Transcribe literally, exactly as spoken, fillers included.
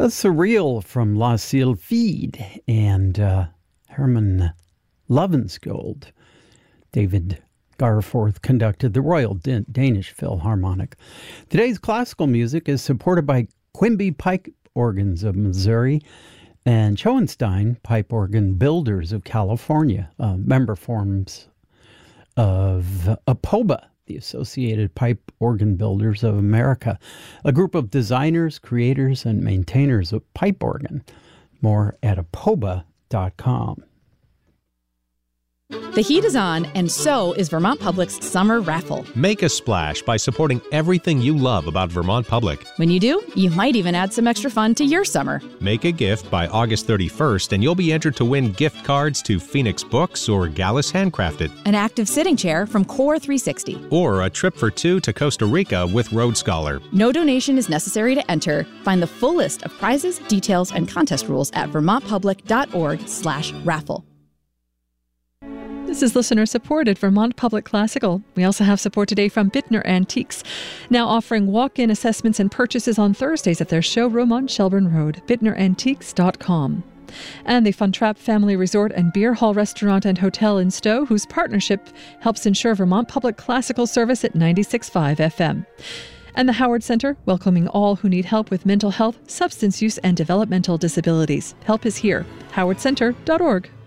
A Surreal from La Sylphide and uh, Herman Lovenskold. David Garforth conducted the Royal Dan- Danish Philharmonic. Today's classical music is supported by Quimby Pipe Organs of Missouri and Schoenstein Pipe Organ Builders of California, uh, member forms of A P O B A, the Associated Pipe Organ Builders of America, a group of designers, creators, and maintainers of pipe organ. More at apoba dot com. The heat is on, and so is Vermont Public's summer raffle. Make a splash by supporting everything you love about Vermont Public. When you do, you might even add some extra fun to your summer. Make a gift by August thirty-first, and you'll be entered to win gift cards to Phoenix Books or Gallus Handcrafted, an active sitting chair from Core three sixty, or a trip for two to Costa Rica with Road Scholar. No donation is necessary to enter. Find the full list of prizes, details, and contest rules at vermontpublic.org slash raffle. This is listener-supported Vermont Public Classical. We also have support today from Bittner Antiques, now offering walk-in assessments and purchases on Thursdays at their showroom on Shelburne Road, bittner antiques dot com. And the Fun Trap Family Resort and Beer Hall Restaurant and Hotel in Stowe, whose partnership helps ensure Vermont Public Classical service at ninety-six point five F M. And the Howard Center, welcoming all who need help with mental health, substance use, and developmental disabilities. Help is here. howard center dot org.